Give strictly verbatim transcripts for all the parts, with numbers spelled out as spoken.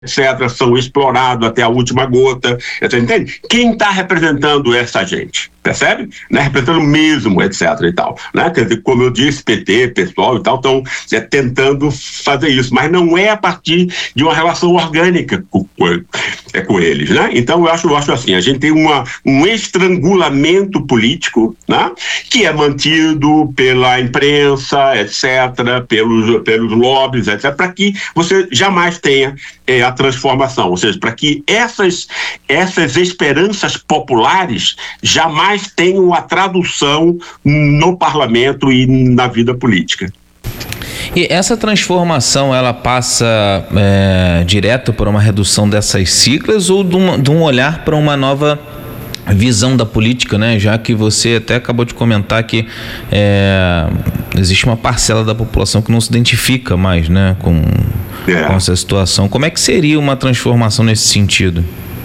etcétera, são explorados até a última gota, você entende? Quem está representando essa gente? Percebe? Né? Representando mesmo, etc e tal. Né? Quer dizer, como eu disse, P T, pessoal e tal, estão é, tentando fazer isso, mas não é a partir de uma relação orgânica com, com, é, com eles, né? Então eu acho, eu acho assim, a gente tem uma, um estrangulamento político, né? Que é mantido pela imprensa, etc, pelos, pelos lobbies, etc, para que você jamais tenha é, a transformação, ou seja, para que essas, essas esperanças populares jamais tenham a tradução no parlamento e na vida política. E essa transformação, ela passa é, direto por uma redução dessas siglas ou de um, de um olhar para uma nova visão da política, né? Já que você até acabou de comentar que é, existe uma parcela da população que não se identifica mais, né, com, é. com essa situação. Como é que seria uma transformação nesse sentido?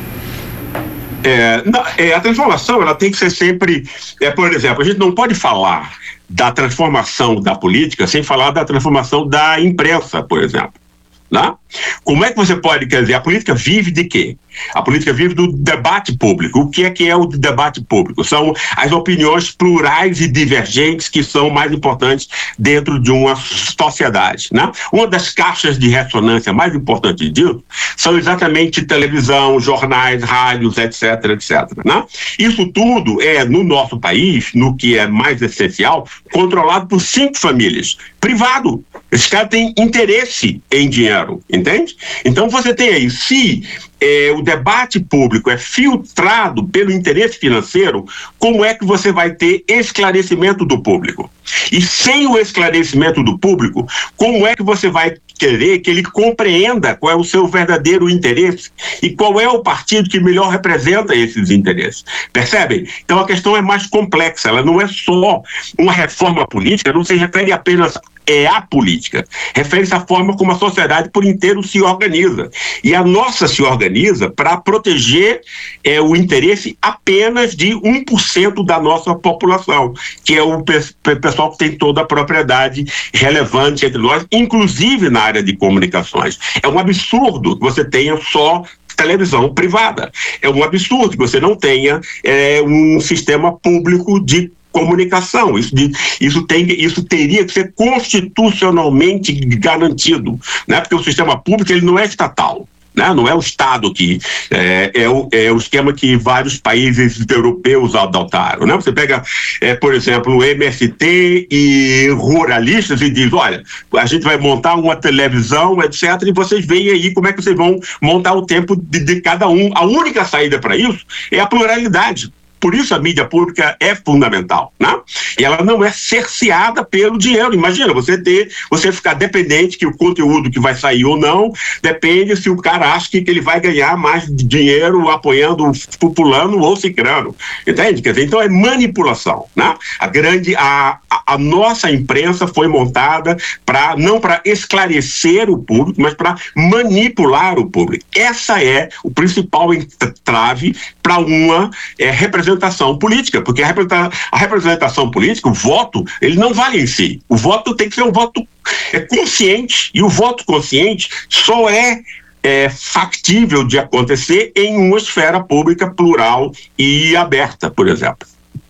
É, não, é, a transformação ela tem que ser sempre, é, por exemplo, a gente não pode falar da transformação da política sem falar da transformação da imprensa, por exemplo. Né? Como é que você pode, quer dizer, a política vive de quê? A política vive do debate público. O que é que é o debate público? São as opiniões plurais e divergentes que são mais importantes dentro de uma sociedade, né? Uma das caixas de ressonância mais importantes disso são exatamente televisão, jornais, rádios, etc, etc, né? Isso tudo é, no nosso país, no que é mais essencial, controlado por cinco famílias. Privado. Esses caras têm interesse em dinheiro, entende? Então você tem aí, se é, o debate público é filtrado pelo interesse financeiro, como é que você vai ter esclarecimento do público? E sem o esclarecimento do público, como é que você vai querer que ele compreenda qual é o seu verdadeiro interesse e qual é o partido que melhor representa esses interesses? Percebem? Então a questão é mais complexa, ela não é só uma reforma política, não se refere apenas é a política, refere-se à forma como a sociedade por inteiro se organiza. E a nossa se organiza para proteger é, o interesse apenas de um por cento da nossa população, que é o pe- pessoal que tem toda a propriedade relevante entre nós, inclusive na área de comunicações. É um absurdo que você tenha só televisão privada. É um absurdo que você não tenha é, um sistema público de comunicação. Isso, de, isso, tem, isso teria que ser constitucionalmente garantido, né? Porque o sistema público ele não é estatal. Né? Não é o Estado que é, é, o, é o esquema que vários países europeus adotaram. Né? Você pega, é, por exemplo, o M S T e ruralistas e diz, olha, a gente vai montar uma televisão, etcétera, e vocês veem aí como é que vocês vão montar o tempo de, de cada um. A única saída para isso é a pluralidade. Por isso a mídia pública é fundamental, né? E ela não é cerceada pelo dinheiro. Imagina, você ter, você ficar dependente que o conteúdo que vai sair ou não, depende se o cara acha que ele vai ganhar mais dinheiro apoiando o fulano ou cicrano. Entende? Quer dizer, então é manipulação, né? A grande, a, a, a nossa imprensa foi montada para, não para esclarecer o público, mas para manipular o público. Essa é o principal entrave para uma é, representação política, porque a representação, a representação política, o voto, ele não vale em si. O voto tem que ser um voto é, consciente, e o voto consciente só é, é factível de acontecer em uma esfera pública plural e aberta, por exemplo.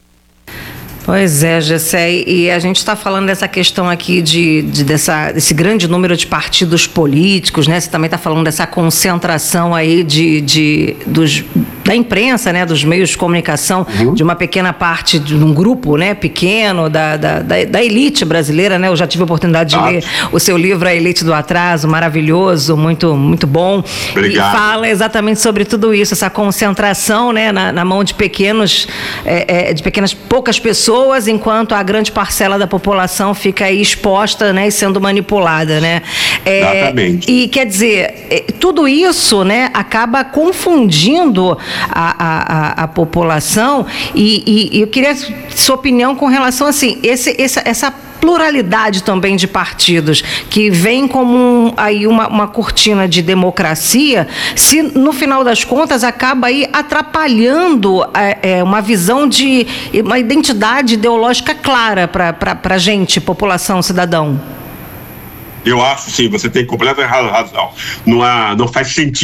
Pois é, Gessé, e a gente está falando dessa questão aqui de, de dessa, desse grande número de partidos políticos, né? Você também está falando dessa concentração aí de, de, dos, da imprensa, né? Dos meios de comunicação, uhum. de uma pequena parte de um grupo, né? Pequeno, da, da, da, da elite brasileira, né? Eu já tive a oportunidade de ah. ler o seu livro, A Elite do Atraso, maravilhoso, muito, muito bom. Obrigado. E fala exatamente sobre tudo isso, essa concentração, né? Na, na mão de pequenos, é, é, de pequenas, poucas pessoas, enquanto a grande parcela da população fica aí exposta, né, e sendo manipulada, né? É, Exatamente. E quer dizer, tudo isso, né, acaba confundindo a, a, a população e, e, e eu queria sua opinião com relação assim, esse, essa, essa pluralidade também de partidos que vem como um, aí uma, uma cortina de democracia, se no final das contas acaba aí atrapalhando é, uma visão de uma identidade ideológica clara para a gente, população, cidadão. Eu acho, sim, você tem completa razão. Não, há, não faz sentido